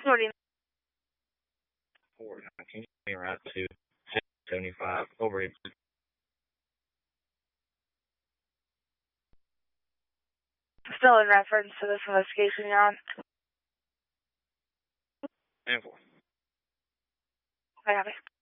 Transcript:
What do you 49. Can you give me a route to 75 over it? Still in reference to this investigation you're on? And 4. I have it.